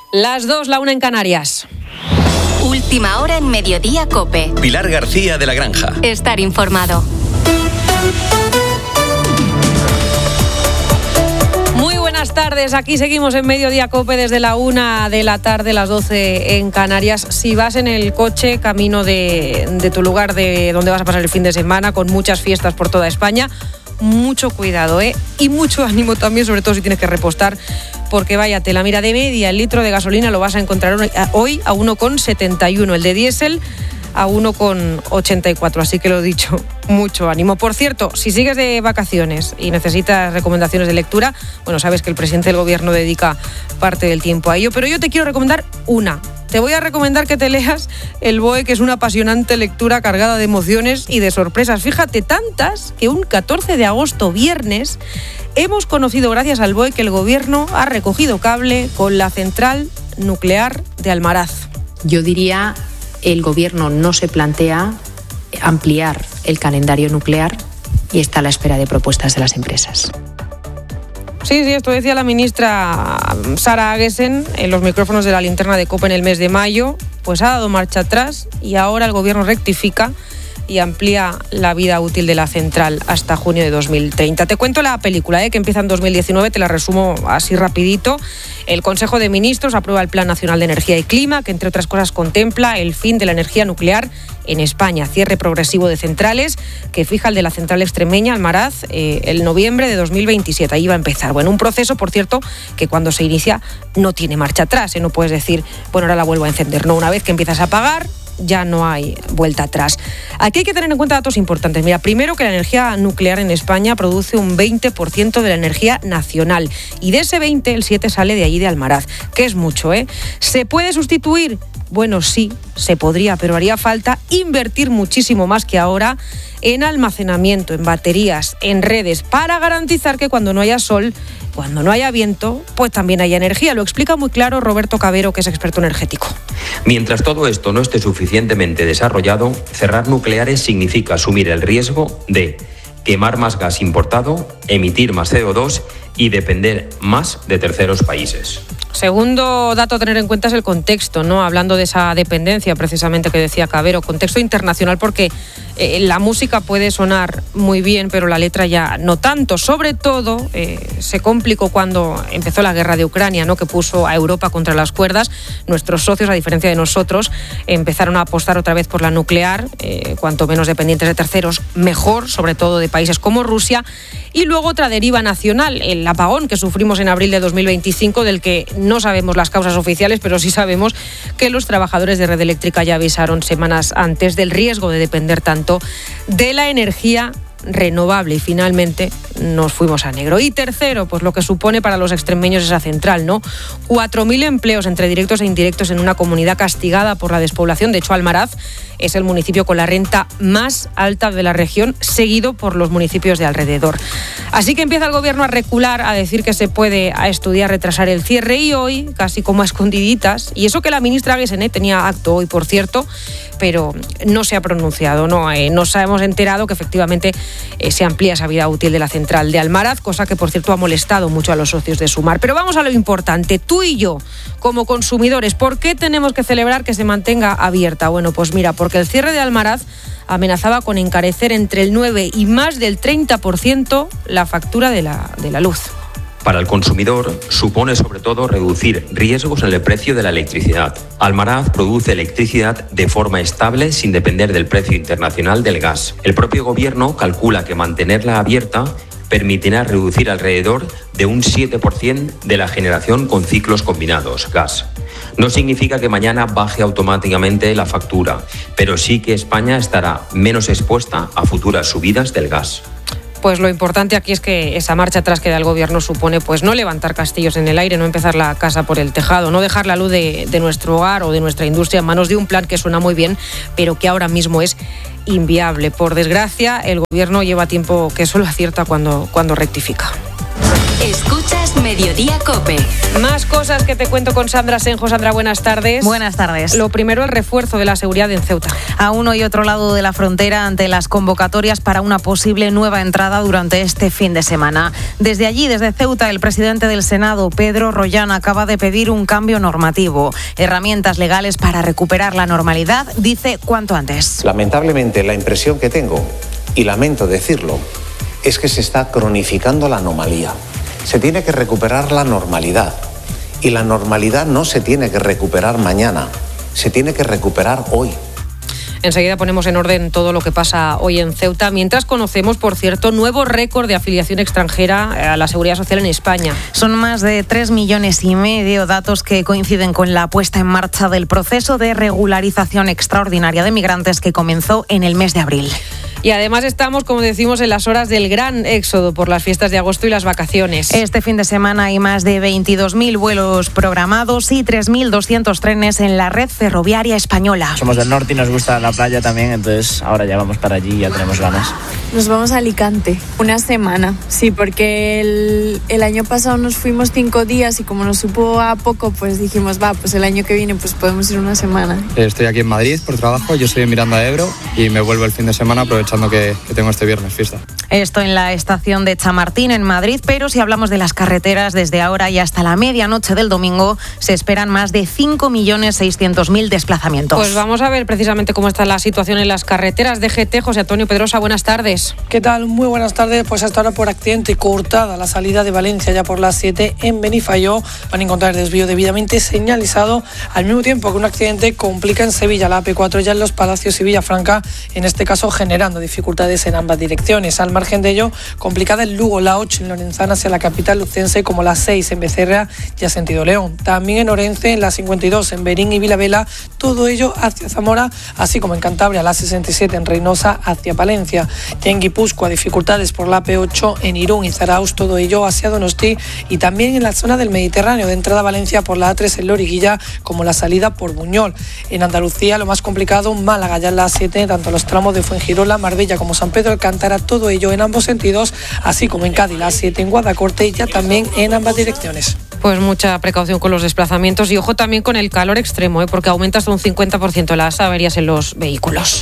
Las 2, la 1 en Canarias. Última hora en Mediodía COPE. Pilar García de la Granja. Estar informado. Muy buenas tardes, aquí seguimos en Mediodía COPE desde la 1 de la tarde, las 12 en Canarias. Si vas en el coche, camino de tu lugar de donde vas a pasar el fin de semana, con muchas fiestas por toda España, mucho cuidado, y mucho ánimo también, sobre todo si tienes que repostar, porque vaya tela. Mira, de media el litro de gasolina lo vas a encontrar hoy a 1,71, el de diésel a 1,84, así que lo dicho, mucho ánimo. Por cierto, si sigues de vacaciones y necesitas recomendaciones de lectura, bueno, sabes que el presidente del gobierno dedica parte del tiempo a ello, pero yo te quiero recomendar una. Te voy a recomendar que te leas El BOE, que es una apasionante lectura cargada de emociones y de sorpresas. Fíjate, tantas que un 14 de agosto, viernes, hemos conocido gracias al BOE que el gobierno ha recogido cable con la central nuclear de Almaraz. Yo diría, el gobierno no se plantea ampliar el calendario nuclear y está a la espera de propuestas de las empresas. Sí, esto decía la ministra Sara Aguesen en los micrófonos de la linterna de COPE en el mes de mayo. Pues ha dado marcha atrás y ahora el gobierno rectifica y amplía la vida útil de la central hasta junio de 2030. Te cuento la película, que empieza en 2019, te la resumo así rapidito. El Consejo de Ministros aprueba el Plan Nacional de Energía y Clima, que entre otras cosas contempla el fin de la energía nuclear en España, cierre progresivo de centrales, que fija el de la central extremeña, Almaraz, el noviembre de 2027. Ahí va a empezar. Bueno, un proceso, por cierto, que cuando se inicia no tiene marcha atrás, No puedes decir, bueno, ahora la vuelvo a encender. No, una vez que empiezas a pagar, ya no hay vuelta atrás. Aquí hay que tener en cuenta datos importantes. Mira, primero que la energía nuclear en España produce un 20% de la energía nacional. Y de ese 20, el 7 sale de allí de Almaraz, que es mucho, ¿Se puede sustituir? Bueno, sí, se podría, pero haría falta invertir muchísimo más que ahora en almacenamiento, en baterías, en redes, para garantizar que cuando no haya sol, cuando no haya viento, pues también haya energía. Lo explica muy claro Roberto Cabero, que es experto energético. Mientras todo esto no esté suficientemente desarrollado, cerrar nucleares significa asumir el riesgo de quemar más gas importado, emitir más CO2 y depender más de terceros países. Segundo dato a tener en cuenta es el contexto, hablando de esa dependencia precisamente que decía Cabero, contexto internacional, porque la música puede sonar muy bien, pero la letra ya no tanto. Sobre todo se complicó cuando empezó la guerra de Ucrania, que puso a Europa contra las cuerdas. Nuestros socios, a diferencia de nosotros, empezaron a apostar otra vez por la nuclear, cuanto menos dependientes de terceros, mejor, sobre todo de países como Rusia. Y luego otra deriva nacional, el apagón que sufrimos en abril de 2025, del que no sabemos las causas oficiales, pero sí sabemos que los trabajadores de Red Eléctrica ya avisaron semanas antes del riesgo de depender tanto de la energía renovable, y finalmente nos fuimos a negro. Y tercero, pues lo que supone para los extremeños esa central, 4.000 empleos entre directos e indirectos en una comunidad castigada por la despoblación. De hecho, Almaraz es el municipio con la renta más alta de la región, seguido por los municipios de alrededor. Así que empieza el gobierno a recular, a decir que se puede estudiar retrasar el cierre, y hoy, casi como a escondiditas, y eso que la ministra Aguesen tenía acto hoy, por cierto, pero no se ha pronunciado, nos hemos enterado que efectivamente se amplía esa vida útil de la central de Almaraz, cosa que, por cierto, ha molestado mucho a los socios de Sumar. Pero vamos a lo importante, tú y yo, como consumidores, ¿por qué tenemos que celebrar que se mantenga abierta? Bueno, pues mira, porque el cierre de Almaraz amenazaba con encarecer entre el 9 y más del 30% la factura de la luz. Para el consumidor supone sobre todo reducir riesgos en el precio de la electricidad. Almaraz produce electricidad de forma estable sin depender del precio internacional del gas. El propio gobierno calcula que mantenerla abierta permitirá reducir alrededor de un 7% de la generación con ciclos combinados, gas. No significa que mañana baje automáticamente la factura, pero sí que España estará menos expuesta a futuras subidas del gas. Pues lo importante aquí es que esa marcha atrás que da el gobierno supone pues no levantar castillos en el aire, no empezar la casa por el tejado, no dejar la luz de nuestro hogar o de nuestra industria en manos de un plan que suena muy bien, pero que ahora mismo es inviable. Por desgracia, el gobierno lleva tiempo que solo acierta cuando rectifica. Escuchas Mediodía COPE. Más cosas que te cuento con Sandra Senjo. Sandra, buenas tardes. Buenas tardes. Lo primero, el refuerzo de la seguridad en Ceuta. A uno y otro lado de la frontera ante las convocatorias para una posible nueva entrada durante este fin de semana. Desde allí, desde Ceuta, el presidente del Senado, Pedro Rollán, acaba de pedir un cambio normativo. Herramientas legales para recuperar la normalidad, dice, cuanto antes. Lamentablemente, la impresión que tengo, y lamento decirlo, es que se está cronificando la anomalía. Se tiene que recuperar la normalidad. Y la normalidad no se tiene que recuperar mañana, se tiene que recuperar hoy. Enseguida ponemos en orden todo lo que pasa hoy en Ceuta, mientras conocemos, por cierto, nuevo récord de afiliación extranjera a la Seguridad Social en España. Son más de 3,5 millones, datos que coinciden con la puesta en marcha del proceso de regularización extraordinaria de migrantes que comenzó en el mes de abril. Y además estamos, como decimos, en las horas del gran éxodo por las fiestas de agosto y las vacaciones. Este fin de semana hay más de 22.000 vuelos programados y 3.200 trenes en la red ferroviaria española. Somos del norte y nos gusta la playa también, entonces ahora ya vamos para allí y ya tenemos ganas. Nos vamos a Alicante, una semana, sí, porque el año pasado nos fuimos 5 días y como nos supo a poco, pues dijimos, pues el año que viene pues podemos ir una semana. Estoy aquí en Madrid por trabajo, yo soy en Miranda de Ebro y me vuelvo el fin de semana aprovechando que tengo este viernes fiesta. Esto en la estación de Chamartín, en Madrid, pero si hablamos de las carreteras, desde ahora y hasta la medianoche del domingo se esperan más de 5.600.000 desplazamientos. Pues vamos a ver precisamente cómo está la situación en las carreteras. DGT, José Antonio Pedrosa, buenas tardes. ¿Qué tal? Muy buenas tardes. Pues hasta ahora por accidente cortada la salida de Valencia ya por las 7 en Benifayó. Van a encontrar el desvío debidamente señalizado, al mismo tiempo que un accidente complica en Sevilla la AP4 ya en Los Palacios y Villafranca, en este caso generando dificultades en ambas direcciones. Al margen de ello, complicada en Lugo, la 8 en Lorenzana hacia la capital lucense, como la 6 en Becerra y a sentido León. También en Orense, en la 52 en Berín y Vilavela, todo ello hacia Zamora, así como en Cantabria, la 67 en Reynosa hacia Palencia. Y en Guipúzcoa, dificultades por la P8 en Irún y Zarauz, todo ello hacia Donosti, y también en la zona del Mediterráneo, de entrada a Valencia por la A3 en Loriguilla, como la salida por Buñol. En Andalucía, lo más complicado, Málaga ya en la 7, tanto los tramos de Fuengirola, Marbella como San Pedro Alcántara, todo ello en ambos sentidos, así como en Cádiz, la 7 en Guadacorte, y ya también en ambas direcciones. Pues mucha precaución con los desplazamientos y ojo también con el calor extremo, porque aumenta hasta un 50% las averías en los vehículos.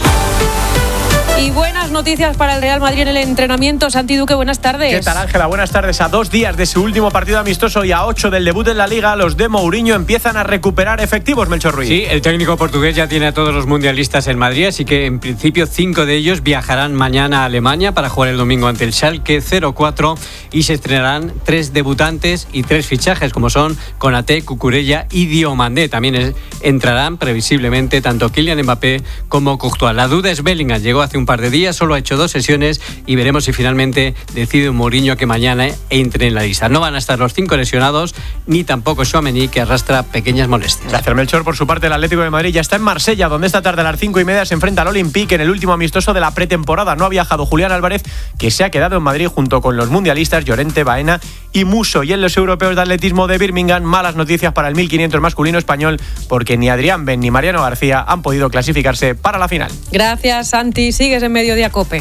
Y buenas noticias para el Real Madrid en el entrenamiento. Santi Duque, buenas tardes. ¿Qué tal, Ángela? Buenas tardes. A 2 días de su último partido amistoso y a 8 del debut en la Liga, los de Mourinho empiezan a recuperar efectivos, Melchor Ruiz. Sí, el técnico portugués ya tiene a todos los mundialistas en Madrid, así que en principio 5 de ellos viajarán mañana a Alemania para jugar el domingo ante el Schalke 04 y se estrenarán 3 debutantes y 3 fichajes, como son Konaté, Cucurella y Diomandé. También entrarán previsiblemente tanto Kylian Mbappé como Courtois. La duda es Bellingham, llegó hace un par de días, solo ha hecho 2 sesiones y veremos si finalmente decide Mourinho que mañana entre en la lista. No van a estar los 5 lesionados, ni tampoco Tchouaméni, que arrastra pequeñas molestias. Gracias, Melchor. Por su parte, el Atlético de Madrid ya está en Marsella, donde esta tarde a las 5:30 se enfrenta al Olympique en el último amistoso de la pretemporada. No ha viajado Julián Álvarez, que se ha quedado en Madrid junto con los mundialistas Llorente, Baena y Musso. Y en los europeos de atletismo de Birmingham, malas noticias para el 1500 masculino español, porque ni Adrián Ben ni Mariano García han podido clasificarse para la final. Gracias, Santi. Sigues en Mediodía COPE.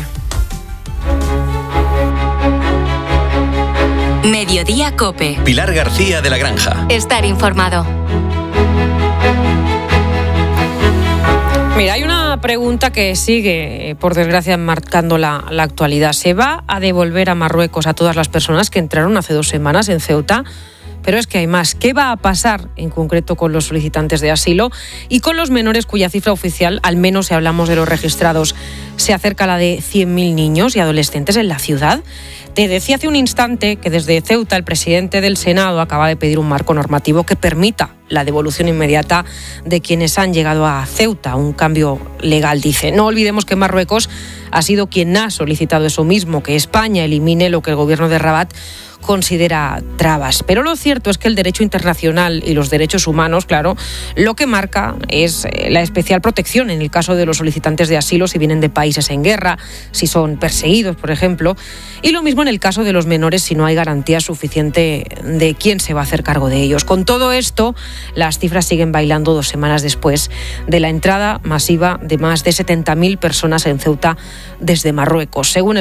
Mediodía COPE. Pilar García de la Granja. Estar informado. Mira, hay una pregunta que sigue, por desgracia, marcando la actualidad. ¿Se va a devolver a Marruecos a todas las personas que entraron hace 2 semanas en Ceuta? Pero es que hay más. ¿Qué va a pasar en concreto con los solicitantes de asilo y con los menores cuya cifra oficial, al menos si hablamos de los registrados, se acerca a la de 100.000 niños y adolescentes en la ciudad? Te decía hace un instante que desde Ceuta el presidente del Senado acaba de pedir un marco normativo que permita la devolución inmediata de quienes han llegado a Ceuta, un cambio legal, dice. No olvidemos que Marruecos ha sido quien ha solicitado eso mismo, que España elimine lo que el gobierno de Rabat considera trabas. Pero lo cierto es que el derecho internacional y los derechos humanos, claro, lo que marca es la especial protección en el caso de los solicitantes de asilo si vienen de países en guerra, si son perseguidos, por ejemplo, y lo mismo en el caso de los menores si no hay garantía suficiente de quién se va a hacer cargo de ellos. Con todo esto, las cifras siguen bailando 2 semanas después de la entrada masiva de más de 70.000 personas en Ceuta desde Marruecos. Según